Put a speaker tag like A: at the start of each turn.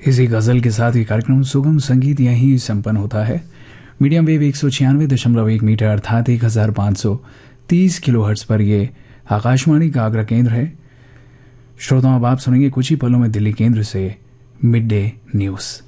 A: इसी गजल के साथ ये कार्यक्रम सुगम संगीत यहीं संपन्न होता है। मीडियम वेव 196.1 मीटर अर्थात 1530 किलोहर्ट्ज पर ये आकाशवाणी का आगरा केंद्र है। श्रोताओं, अब आप सुनेंगे कुछ ही पलों में दिल्ली केंद्र से मिड डे न्यूज़।